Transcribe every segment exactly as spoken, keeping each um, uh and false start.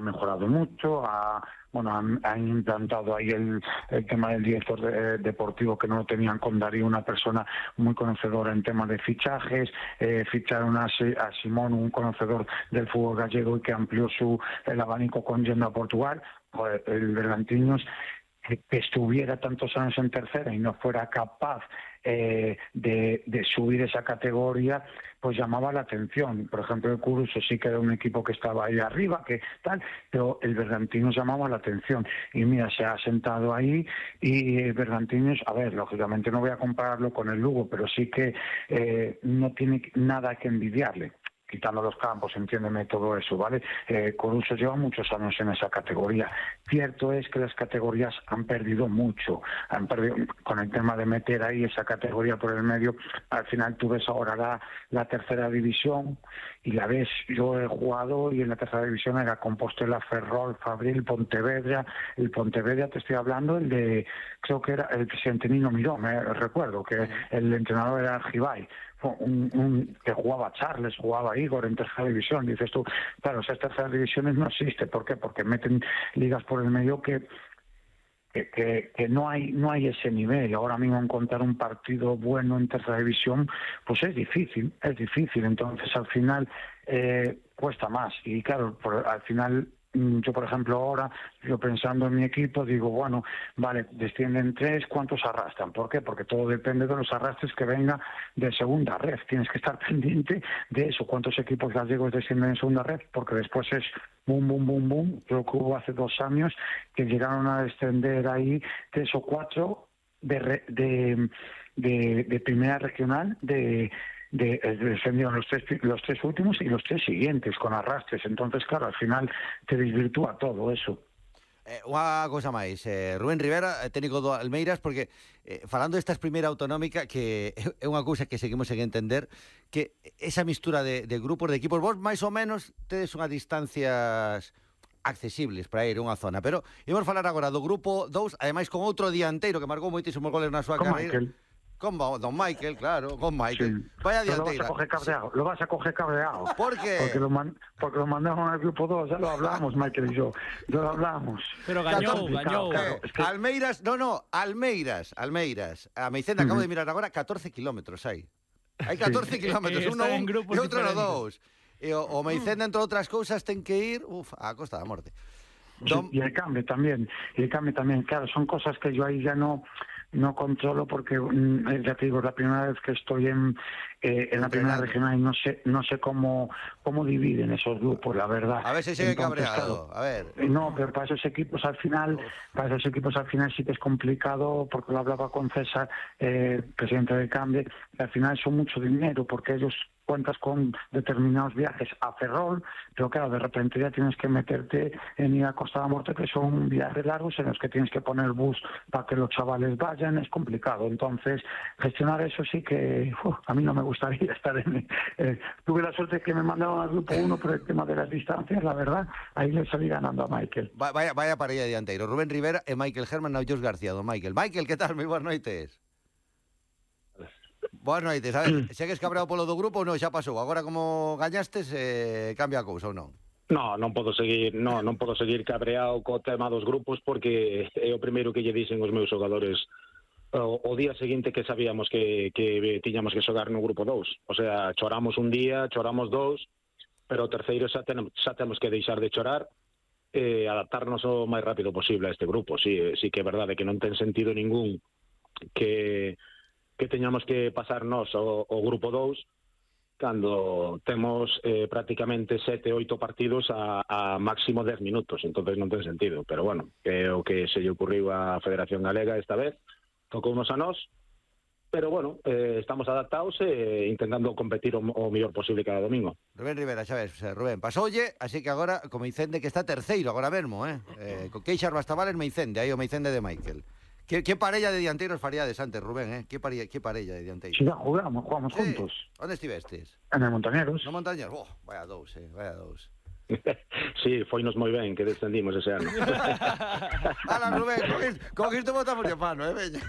mejorado mucho, ha, bueno, han, han implantado ahí el, el tema del director de, deportivo, que no lo tenían con Darío, una persona muy conocedora en temas de fichajes, eh, ficharon a, a Simón, un conocedor del fútbol gallego, y que amplió su el abanico con yendo a Portugal. Joder, el Bergantiños, que, que estuviera tantos años en tercera y no fuera capaz eh, de, de subir esa categoría, pues llamaba la atención. Por ejemplo, el Coruso sí que era un equipo que estaba ahí arriba, que tal, pero el Bergantiños llamaba la atención. Y mira, se ha sentado ahí, y el Bergantiños, a ver, lógicamente no voy a compararlo con el Lugo, pero sí que eh, no tiene nada que envidiarle, quitando los campos, entiéndeme, todo eso, ¿vale? Eh, Coruso lleva muchos años en esa categoría. Cierto es que las categorías han perdido mucho, han perdido con el tema de meter ahí esa categoría por el medio. Al final tú ves ahora la, la tercera división y la ves, yo he jugado y en la tercera división era Compostela, Ferrol, Fabril, Pontevedra. El Pontevedra, te estoy hablando, el de, creo que era el presidente Nino Miró, me recuerdo que el entrenador era Argibay. Un, un, que jugaba Charles, jugaba Igor en tercera división. Dices tú, claro, esas terceras divisiones no existe. ¿Por qué? Porque meten ligas por el medio que que, que, que no hay no hay ese nivel. Ahora mismo encontrar un partido bueno en tercera división, pues es difícil, es difícil. Entonces al final eh, cuesta más. Y claro, por, al final yo, por ejemplo, ahora, yo pensando en mi equipo, digo, bueno, vale, descienden tres, ¿cuántos arrastran? ¿Por qué? Porque todo depende de los arrastres que venga de segunda red. Tienes que estar pendiente de eso, cuántos equipos gallegos descienden en segunda red, porque después es boom, boom, boom, boom. Creo que hubo hace dos años que llegaron a descender ahí tres o cuatro de, de, de, de primera regional, de... De, descendieron los tres, los tres últimos y los tres siguientes con arrastres. Entonces, claro, al final te desvirtúa todo eso. Eh, unha cousa máis, eh, Rubén Rivera, técnico do Almeiras, porque eh, falando destas primeira autonómica, que é unha cousa que seguimos sen entender, que esa mistura de, de grupos, de equipos, vos máis ou menos tedes unhas distancias accesibles para ir a unha zona, pero imos falar agora do grupo dous, ademais con outro dianteiro que marcou moitísimos goles na súa con carreira. Michael. Con Don Michael, claro, con Michael. Sí. Vaya Lo dianteira. vas a coger cabreado, lo vas a coger cabreado. ¿Por qué? Porque lo, man, porque lo mandamos al grupo dos, ya lo hablamos, Michael y yo. Ya lo hablamos. Pero gañou, gañou. Claro, es que... Almeiras, no, no, Almeiras, Almeiras. A Meicenda uh-huh. acabo de mirar agora, catorce kilómetros hai. Hai catorce sí. kilómetros, uno un e outro no dous. E o, o Meicenda, entre outras cousas, ten que ir, uf, a Costa da Morte. Don... Sí, y el cambio también, y el cambio también, claro, son cosas que yo ahí ya no no controlo porque ya te digo, es la primera vez que estoy en eh, en la primera regional y no sé no sé cómo cómo dividen esos grupos, la verdad. A ver si sigue cabreado, claro, a ver. No, pero para esos equipos al final, Uf. para esos equipos al final sí que es complicado, porque lo hablaba con César, eh, presidente del cambio, que al final son mucho dinero, porque ellos cuentas con determinados viajes a Ferrol, pero claro, de repente ya tienes que meterte en ir a Costa da Morte, que son viajes largos en los que tienes que poner bus para que los chavales vayan, es complicado. Entonces, gestionar eso sí que uf, a mí no me gustaría estar en... Eh, tuve la suerte que me mandaron al grupo uno por el tema de las distancias, la verdad, ahí le salí ganando a Michael. Va, vaya, vaya parella de dianteiro, Rubén Rivera e Michael Herman, Naullos García, don Michael. Michael, que tal? Moi boas noites. Boas noites, a ver, segues cabreado polo do grupo ou non? Xa pasou, agora como gañastes eh, cambia a cousa ou non? No, non podo seguir, no, non podo seguir cabreado co tema dos grupos, porque é o primeiro que lle dicen os meus xogadores o, o día seguinte que sabíamos que, que tiñamos que xogar no grupo dous. O sea, choramos un día, choramos dous, pero o terceiro xa, ten, xa temos que deixar de chorar e adaptarnos o máis rápido posible a este grupo. Sí, sí que é verdade que non ten sentido ningún que que teñamos que pasar nós o, o grupo dous cando temos eh, prácticamente sete, oito partidos a, a máximo dez minutos, entonces non ten sentido, pero bueno, é o que se lle ocurriu á Federación Galega esta vez, tocounos a nós, pero bueno, eh, estamos adaptados e eh, intentando competir o, o mellor posible cada domingo. Rubén Rivera, xa ves, Rubén, pasoulle, así que agora, co Meicende que está terceiro agora mesmo, eh, eh con Queixas Bastavales, Meicende, aí o Meicende de Michael. ¿Qué, qué parella de dianteiros faríades antes, Rubén, eh? ¿Qué parella, qué parella de dianteiros? Sí, ya jugamos, jugamos sí. juntos. ¿Dónde estivestes? En el Montañeros. No Montañeros, oh, vaya dous, eh, vaya dous. Sí, foinos moi ben que descendimos ese ano. Ala, Rubén, con isto botamos de pano, eh, veña.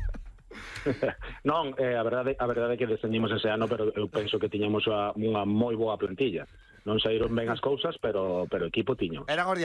Non, eh, a verdade a verdade é que descendimos ese ano, pero eu penso que tiñamos unha, unha moi boa plantilla. Non saíron ben as cousas, pero pero equipo tiño. Eran os